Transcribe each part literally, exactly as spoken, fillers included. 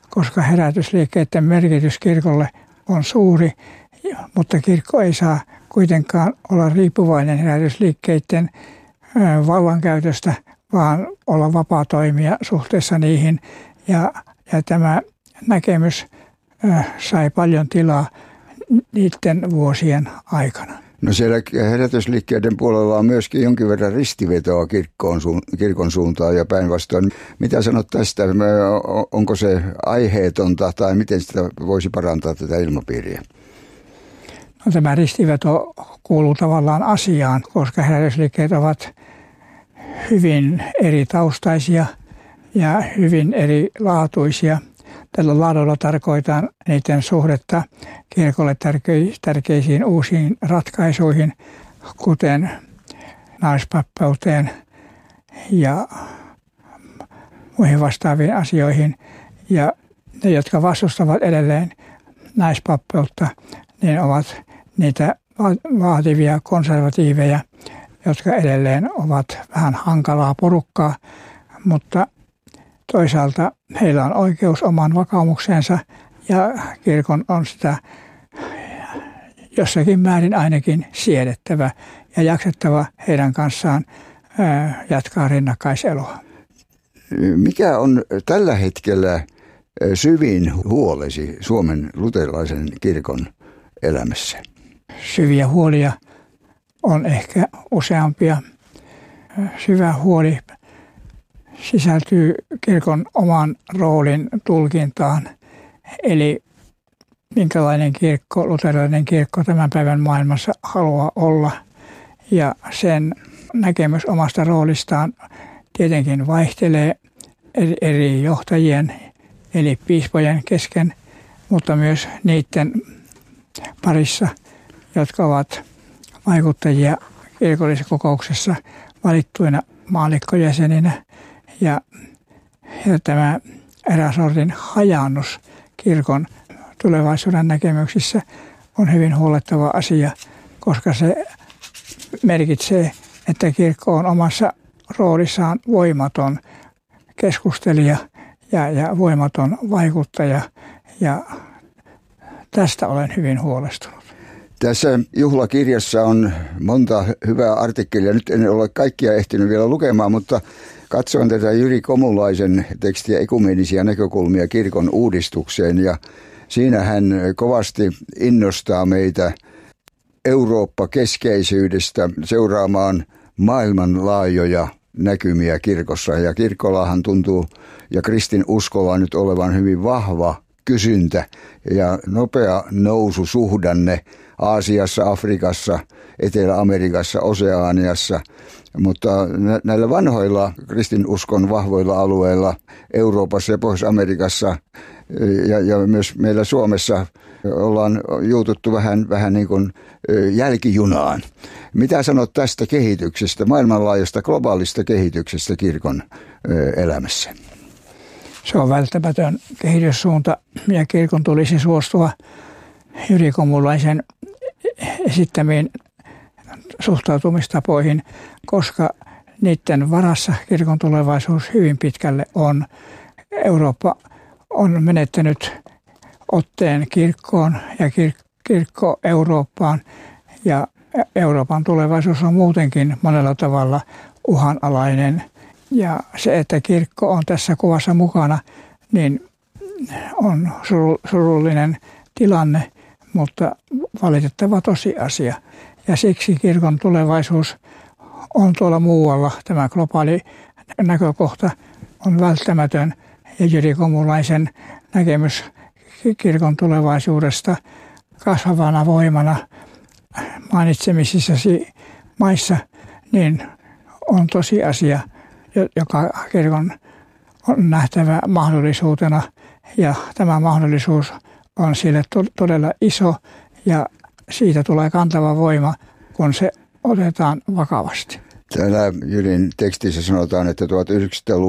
koska herätysliikkeiden merkitys kirkolle on suuri, mutta kirkko ei saa kuitenkaan olla riippuvainen herätysliikkeiden vallankäytöstä, vaan olla vapaa toimija suhteessa niihin. Ja, ja tämä näkemys sai paljon tilaa niiden vuosien aikana. No siellä herätysliikkeiden puolella on myöskin jonkin verran ristivetoa kirkkoon, kirkon suuntaan ja päinvastoin. Mitä sanot tästä? Onko se aiheetonta tai miten sitä voisi parantaa tätä ilmapiiriä? No, tämä ristiveto kuuluu tavallaan asiaan, koska herätysliikkeet ovat hyvin eri taustaisia ja hyvin erilaatuisia. Tällä laadulla tarkoitan niiden suhdetta kirkolle tärkeisiin uusiin ratkaisuihin, kuten naispappeuteen ja muihin vastaaviin asioihin. Ja ne, jotka vastustavat edelleen naispappeutta, niin ovat niitä vaativia konservatiiveja, jotka edelleen ovat vähän hankalaa porukkaa, mutta toisaalta heillä on oikeus oman vakaumukseensa ja kirkon on sitä jossakin määrin ainakin siedettävä ja jaksettava heidän kanssaan jatkaa rinnakkaiseloa. Mikä on tällä hetkellä syvin huolesi Suomen luterilaisen kirkon elämässä? Syviä huolia on ehkä useampia. Syvä huoli sisältyy kirkon oman roolin tulkintaan, eli minkälainen kirkko, luterilainen kirkko tämän päivän maailmassa haluaa olla. Ja sen näkemys omasta roolistaan tietenkin vaihtelee eri johtajien, eli piispojen kesken, mutta myös niiden parissa, jotka ovat vaikuttajia kirkollisessa kokouksessa valittuina maallikkojäseninä. Ja, ja tämä eräs sortin hajaannus kirkon tulevaisuuden näkemyksissä on hyvin huolettava asia, koska se merkitsee, että kirkko on omassa roolissaan voimaton keskustelija ja, ja voimaton vaikuttaja, ja tästä olen hyvin huolestunut. Tässä juhlakirjassa on monta hyvää artikkelia. Nyt en ole kaikkia ehtinyt vielä lukemaan, mutta katsoin tätä Jyri Komulaisen tekstiä Ekumeenisia näkökulmia kirkon uudistukseen, ja siinä hän kovasti innostaa meitä Eurooppa-keskeisyydestä seuraamaan maailmanlaajoja näkymiä kirkossa. Ja kirkollahan tuntuu ja kristin uskolla nyt olevan hyvin vahva kysyntä ja nopea noususuhdanne Aasiassa, Afrikassa, Etelä-Amerikassa, Oseaniassa, mutta näillä vanhoilla kristinuskon vahvoilla alueilla Euroopassa ja Pohjois-Amerikassa ja, ja myös meillä Suomessa ollaan juututtu vähän, vähän niin kuin jälkijunaan. Mitä sanot tästä kehityksestä, maailmanlaajuisesta globaalista kehityksestä kirkon elämässä? Se on välttämätön kehityssuunta ja kirkon tulisi suostua Jyri Komulaisen esittämiin suhtautumistapoihin, koska niiden varassa kirkon tulevaisuus hyvin pitkälle on. Eurooppa on menettänyt otteen kirkkoon ja kir- kirkko Eurooppaan, ja Euroopan tulevaisuus on muutenkin monella tavalla uhanalainen. Ja se, että kirkko on tässä kuvassa mukana, niin on surullinen tilanne, mutta valitettava tosiasia. Ja siksi kirkon tulevaisuus on tuolla muualla. Tämä globaali näkökohta on välttämätön, ja Jyri Komulaisen näkemys kirkon tulevaisuudesta kasvavana voimana mainitsemisissasi maissa niin on tosiasia, joka kirkon on nähtävä mahdollisuutena, ja tämä mahdollisuus on sille todella iso, ja siitä tulee kantava voima, kun se otetaan vakavasti. Täällä Jyrin tekstissä sanotaan, että tuhatyhdeksänsataaluvun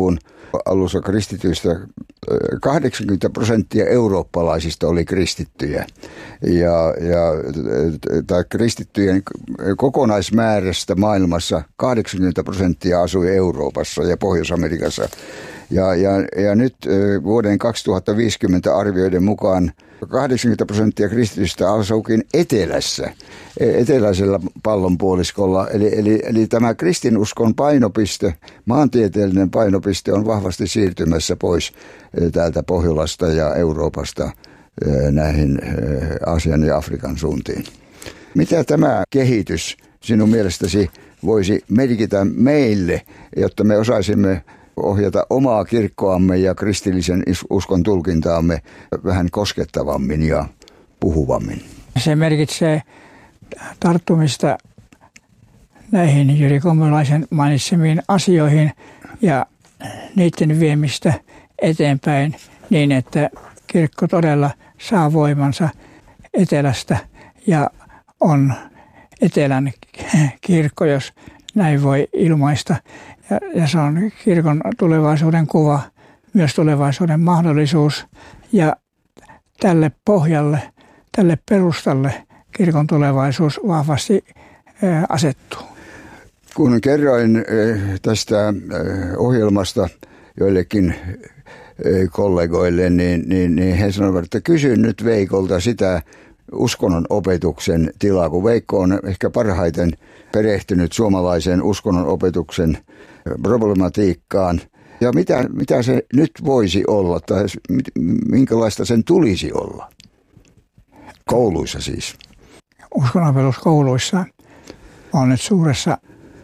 alussa kristityistä kahdeksankymmentä prosenttia eurooppalaisista oli kristittyjä. Ja, ja tämä kristittyjen kokonaismäärästä maailmassa kahdeksankymmentä prosenttia asui Euroopassa ja Pohjois-Amerikassa. Ja, ja, ja nyt vuoden kaksituhattaviisikymmentä arvioiden mukaan kahdeksankymmentä prosenttia kristitystä asuukin etelässä, eteläisellä pallonpuoliskolla. Eli, eli, eli tämä kristinuskon painopiste, maantieteellinen painopiste on vahvasti siirtymässä pois täältä Pohjolasta ja Euroopasta näihin Aasian ja Afrikan suuntiin. Mitä tämä kehitys sinun mielestäsi voisi merkitä meille, jotta me osaisimme ohjata omaa kirkkoamme ja kristillisen uskon tulkintaamme vähän koskettavammin ja puhuvammin? Se merkitsee tarttumista näihin Jyri Komulaisen mainitsemiin asioihin ja niiden viemistä eteenpäin niin, että kirkko todella saa voimansa etelästä ja on etelän kirkko, jos näin voi ilmaista. Ja, ja se on kirkon tulevaisuuden kuva, myös tulevaisuuden mahdollisuus. Ja tälle pohjalle, tälle perustalle kirkon tulevaisuus vahvasti ää, asettuu. Kun kerroin tästä ohjelmasta joillekin kollegoille, niin, niin, niin he sanoivat, että kysyn nyt Veikolta sitä uskonnon opetuksen tilaa, kun Veikko on ehkä parhaiten perehtynyt suomalaisen uskonnon opetuksen problematiikkaan. Ja mitä, mitä se nyt voisi olla, tai minkälaista sen tulisi olla? Kouluissa siis. Uskonnonopetus kouluissa on nyt suuressa,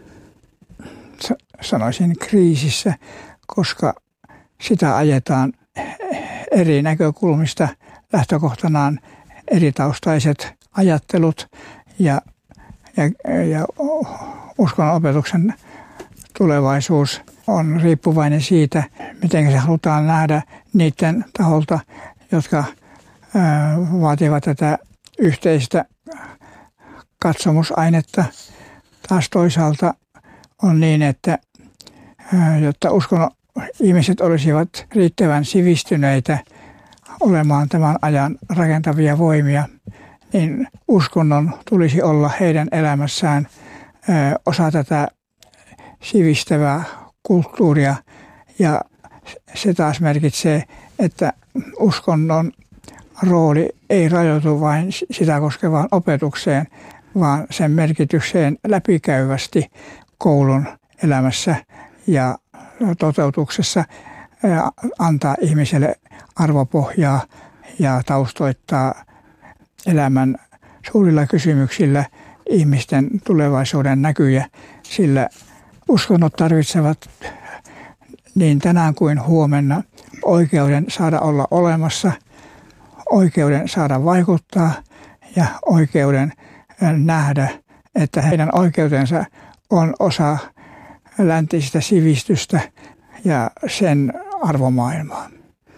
sanoisin, kriisissä, koska sitä ajetaan eri näkökulmista, lähtökohtanaan eri taustaiset ajattelut ja, ja, ja uskonnonopetuksen tulevaisuus on riippuvainen siitä, miten se halutaan nähdä niiden taholta, jotka ää, vaativat tätä yhteistä katsomusainetta. Taas toisaalta on niin, että ää, jotta uskon ihmiset olisivat riittävän sivistyneitä olemaan tämän ajan rakentavia voimia, niin uskonnon tulisi olla heidän elämässään ää, osa tätä sivistävää kulttuuria, ja se taas merkitsee, että uskonnon rooli ei rajoitu vain sitä koskevaan opetukseen, vaan sen merkitykseen läpikäyvästi koulun elämässä ja toteutuksessa antaa ihmiselle arvopohjaa ja taustoittaa elämän suurilla kysymyksillä ihmisten tulevaisuuden näkyjä, sillä uskonnot tarvitsevat niin tänään kuin huomenna oikeuden saada olla olemassa, oikeuden saada vaikuttaa ja oikeuden nähdä, että heidän oikeutensa on osa läntistä sivistystä ja sen arvomaailmaa.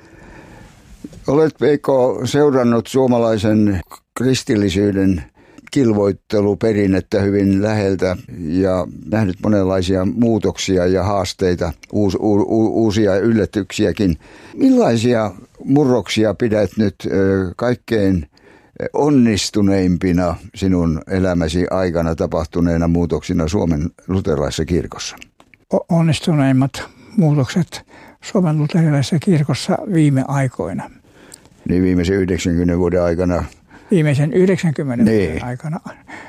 Olet, Veikko, seurannut suomalaisen kristillisyyden kilvoitteluperinnettä hyvin läheltä ja nähnyt monenlaisia muutoksia ja haasteita, uus, u, u, uusia yllätyksiäkin. Millaisia murroksia pidät nyt kaikkein onnistuneimpina sinun elämäsi aikana tapahtuneena muutoksina Suomen luterilaisessa kirkossa? Onnistuneimmat muutokset Suomen luterilaisessa kirkossa viime aikoina. Niin viimeisen yhdeksänkymmenen vuoden aikana. Viimeisen yhdeksänkymmenen niin. vuoden aikana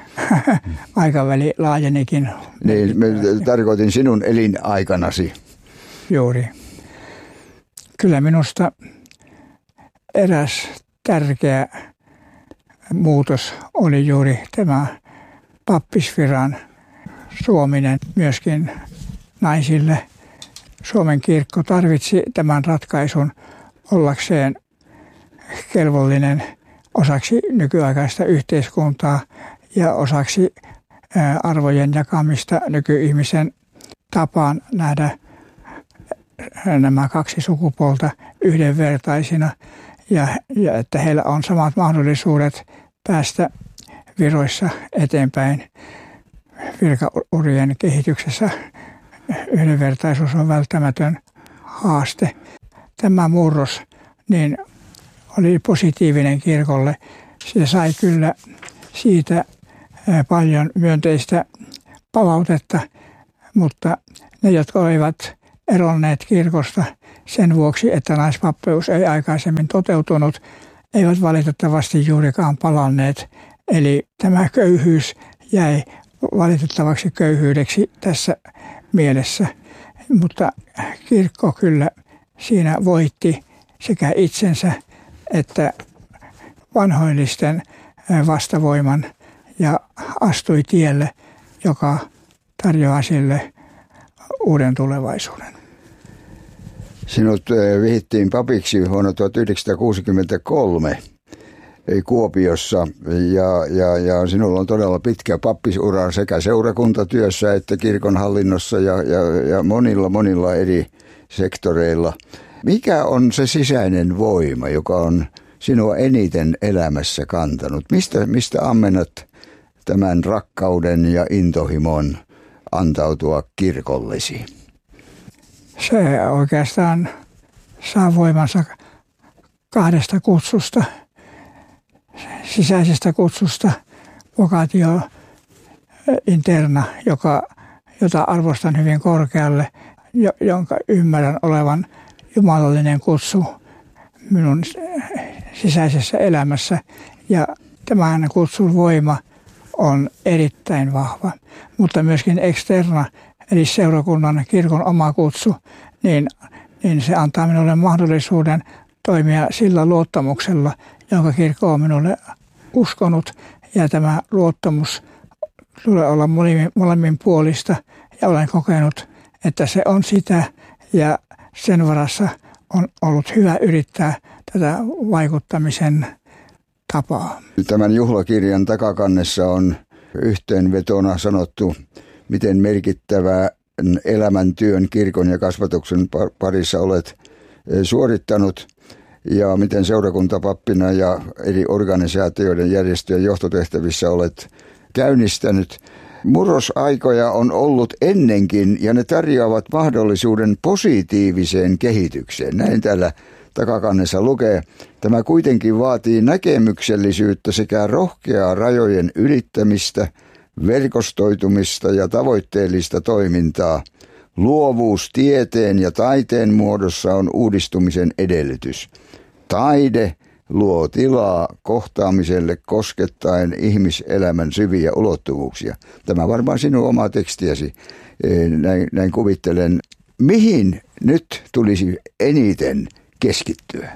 aikaväli laajenikin. Niin, mä tarkoitin sinun elinaikanasi. Juuri. Kyllä minusta eräs tärkeä muutos oli juuri tämä pappisviran suominen myöskin naisille. Suomen kirkko tarvitsi tämän ratkaisun ollakseen kelvollinen osaksi nykyaikaista yhteiskuntaa ja osaksi arvojen jakamista nykyihmisen tapaan nähdä nämä kaksi sukupuolta yhdenvertaisina ja, ja että heillä on samat mahdollisuudet päästä viroissa eteenpäin virkaurien kehityksessä. Yhdenvertaisuus on välttämätön haaste. Tämä murros niin oli positiivinen kirkolle. Se sai kyllä siitä paljon myönteistä palautetta, mutta ne, jotka olivat eronneet kirkosta sen vuoksi, että naispappeus ei aikaisemmin toteutunut, eivät valitettavasti juurikaan palanneet. Eli tämä köyhyys jäi valitettavaksi köyhyydeksi tässä mielessä. Mutta kirkko kyllä siinä voitti sekä itsensä että vanhoillisten vastavoiman ja astui tielle, joka tarjoaa sille uuden tulevaisuuden. Sinut vihittiin papiksi vuonna tuhatyhdeksänsataakuusikymmentäkolme Kuopiossa ja, ja, ja sinulla on todella pitkä pappisura sekä seurakuntatyössä että kirkon hallinnossa ja, ja, ja monilla monilla eri sektoreilla. Mikä on se sisäinen voima, joka on sinua eniten elämässä kantanut? Mistä, mistä ammennat tämän rakkauden ja intohimon antautua kirkollesi? Se oikeastaan saa voimansa kahdesta kutsusta. Sisäisestä kutsusta, vocatio interna, joka, jota arvostan hyvin korkealle, jo, jonka ymmärrän olevan jumalallinen kutsu minun sisäisessä elämässä. Ja tämän kutsun voima on erittäin vahva, mutta myöskin externa, eli seurakunnan kirkon oma kutsu, niin, niin se antaa minulle mahdollisuuden toimia sillä luottamuksella, jonka kirkko on minulle uskonut. Ja tämä luottamus tulee olla molemmin puolista. Ja olen kokenut, että se on sitä ja sen varassa on ollut hyvä yrittää tätä vaikuttamisen tapaa. Tämän juhlakirjan takakannessa on yhteenvetona sanottu, miten merkittävää elämäntyön kirkon ja kasvatuksen parissa olet suorittanut ja miten seurakuntapappina ja eri organisaatioiden järjestöjen johtotehtävissä olet käynnistänyt. Murrosaikoja on ollut ennenkin ja ne tarjoavat mahdollisuuden positiiviseen kehitykseen. Näin täällä takakannessa lukee. Tämä kuitenkin vaatii näkemyksellisyyttä sekä rohkeaa rajojen ylittämistä, verkostoitumista ja tavoitteellista toimintaa. Luovuus tieteen ja taiteen muodossa on uudistumisen edellytys. Taide luo tilaa kohtaamiselle koskettaen ihmiselämän syviä ulottuvuuksia. Tämä varmaan sinun oma tekstiäsi, näin, näin kuvittelen. Mihin nyt tulisi eniten keskittyä?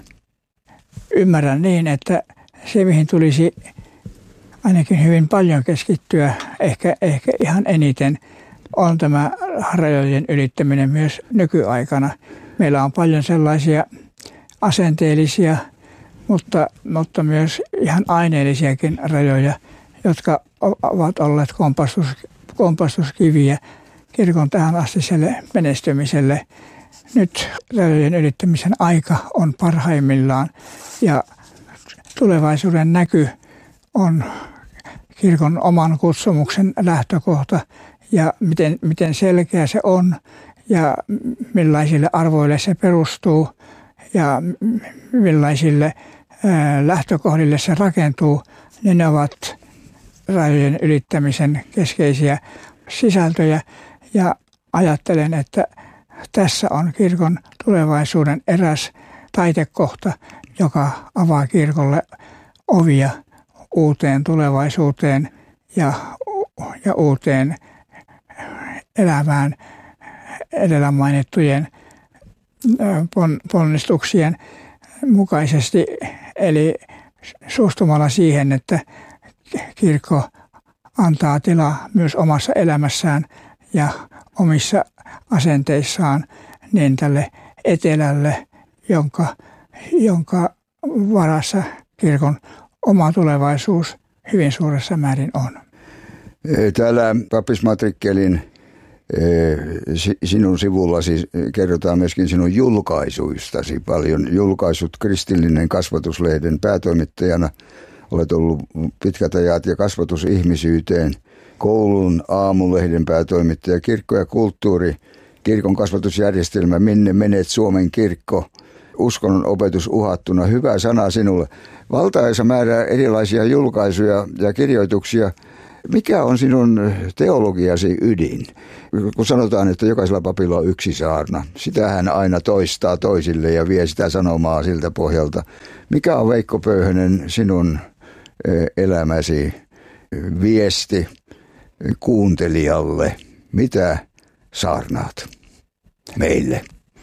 Ymmärrän niin, että se mihin tulisi ainakin hyvin paljon keskittyä, ehkä, ehkä ihan eniten, on tämä rajojen ylittäminen myös nykyaikana. Meillä on paljon sellaisia asenteellisia, mutta, mutta myös ihan aineellisiakin rajoja, jotka ovat olleet kompastus, kompastuskiviä kirkon tähän astiselle menestymiselle. Nyt rajojen ylittämisen aika on parhaimmillaan ja tulevaisuuden näky on kirkon oman kutsumuksen lähtökohta ja miten, miten selkeä se on ja millaisille arvoille se perustuu ja millaisille lähtökohdille se rakentuu, niin ne ovat rajojen ylittämisen keskeisiä sisältöjä. Ja ajattelen, että tässä on kirkon tulevaisuuden eräs taitekohta, joka avaa kirkolle ovia uuteen tulevaisuuteen ja, ja uuteen elämään edellä mainittujen ponnistuksien mukaisesti, eli suostumalla siihen, että kirkko antaa tilaa myös omassa elämässään ja omissa asenteissaan niin tälle etelälle, jonka, jonka varassa kirkon oma tulevaisuus hyvin suuressa määrin on. Täällä pappismatrikkelin sinun sivullasi kerrotaan myöskin sinun julkaisuistasi paljon. Julkaisut Kristillinen kasvatuslehden päätoimittajana. Olet ollut pitkät ajat ja kasvatus ihmisyyteen. Koulun aamulehden päätoimittaja, kirkko- ja kulttuuri kirkon kasvatusjärjestelmä, minne menet Suomen kirkko, uskonnon opetus uhattuna, hyvä sana sinulle. Valtaisa määrä erilaisia julkaisuja ja kirjoituksia. Mikä on sinun teologiasi ydin? Kun sanotaan, että jokaisella papilla on yksi saarna, sitä hän aina toistaa toisille ja vie sitä sanomaa siltä pohjalta. Mikä on, Veikko Pöyhönen, sinun elämäsi viesti kuuntelijalle? Mitä saarnaat meille?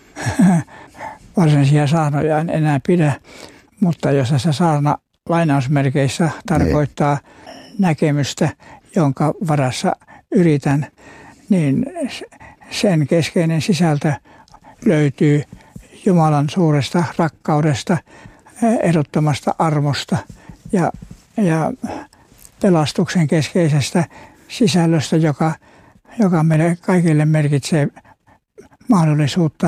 Varsinaisia saarnoja en enää pidä, mutta jos tässä saarna lainausmerkeissä tarkoittaa ne. näkemystä, jonka varassa yritän, niin sen keskeinen sisältö löytyy Jumalan suuresta rakkaudesta, ehdottomasta armosta ja, ja pelastuksen keskeisestä sisällöstä, joka, joka meille kaikille merkitsee mahdollisuutta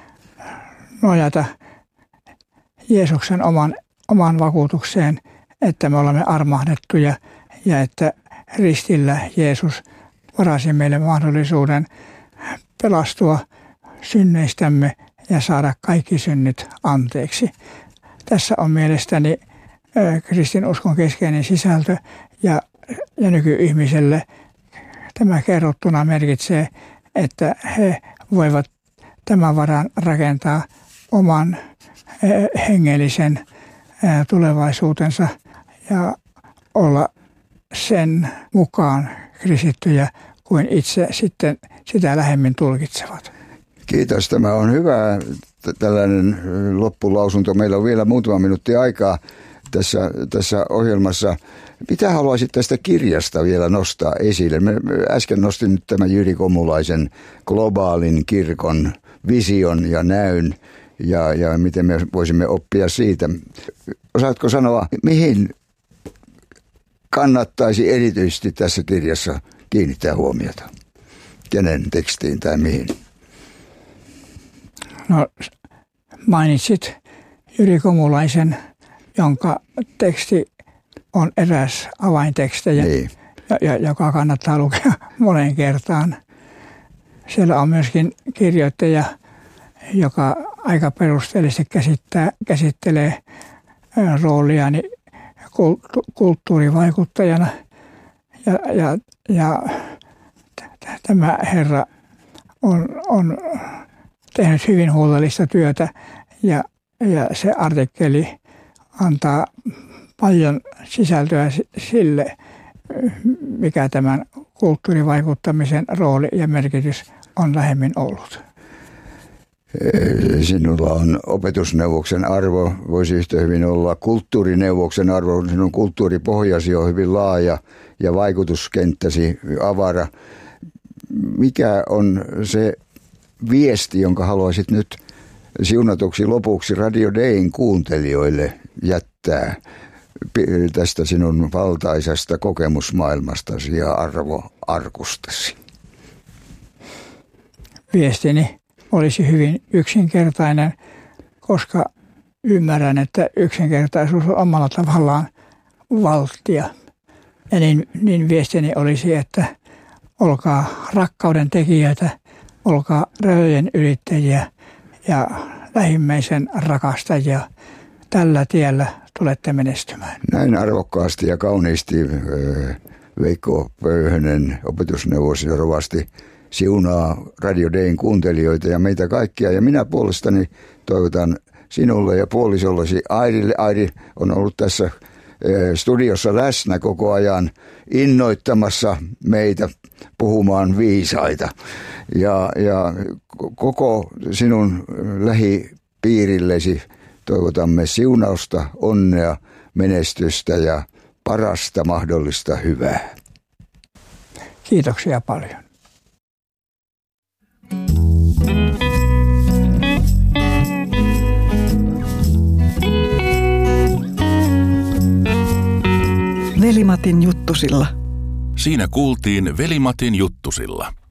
nojata Jeesuksen oman, oman vakuutukseen, että me olemme armahdettuja ja että ristillä Jeesus varasi meille mahdollisuuden pelastua synneistämme ja saada kaikki synnit anteeksi. Tässä on mielestäni kristinuskon keskeinen sisältö ja, ja nykyihmiselle tämä kerrottuna merkitsee, että he voivat tämän varan rakentaa oman hengellisen tulevaisuutensa ja olla sen mukaan kristittyjä kuin itse sitten sitä lähemmin tulkitsevat. Kiitos. Tämä on hyvä tällainen loppulausunto. Meillä on vielä muutama minuutti aikaa tässä, tässä ohjelmassa. Mitä haluaisit tästä kirjasta vielä nostaa esille? Mä äsken nostin nyt tämän Jyri Komulaisen globaalin kirkon vision ja näyn ja, ja miten me voisimme oppia siitä. Osaatko sanoa, mihin kannattaisi erityisesti tässä kirjassa kiinnittää huomiota? Kenen tekstiin tai mihin? No, mainitsit Jyri Komulaisen, jonka teksti on eräs avaintekstejä, niin. joka kannattaa lukea moneen kertaan. Siellä on myöskin kirjoittaja, joka aika perusteellisesti käsittää, käsittelee rooliani kulttuurivaikuttajana. Ja, ja, ja tämä herra on, on tehnyt hyvin huolellista työtä ja, ja se artikkeli antaa paljon sisältöä sille, mikä tämän kulttuurivaikuttamisen rooli ja merkitys on lähemmin ollut. Sinulla on opetusneuvoksen arvo, voisi yhtä hyvin olla kulttuurineuvoksen arvo. Sinun kulttuuripohjasi on hyvin laaja ja vaikutuskenttäsi avara. Mikä on se viesti, jonka haluaisit nyt siunatuksi lopuksi Radio Dayn kuuntelijoille jättää tästä sinun valtaisesta kokemusmaailmastasi ja arvoarkustasi? Viestini olisi hyvin yksinkertainen, koska ymmärrän, että yksinkertaisuus on omalla tavallaan valttia. Ja niin, niin viestini olisi, että olkaa rakkauden tekijöitä, olkaa rajojen ylittäjiä ja lähimmäisen rakastajia. Tällä tiellä tulette menestymään. Näin arvokkaasti ja kauniisti Veikko Pöyhönen, opetusneuvos ja rovasti, siunaa Radio Dayn kuuntelijoita ja meitä kaikkia. Ja minä puolestani toivotan sinulle ja puolisollesi Airille. Airi on ollut tässä studiossa läsnä koko ajan innoittamassa meitä puhumaan viisaita. Ja, ja koko sinun lähipiirillesi toivotamme siunausta, onnea, menestystä ja parasta mahdollista hyvää. Kiitoksia paljon. Veli-Matin Juttusilla. Siinä kuultiin Veli-Matin Juttusilla.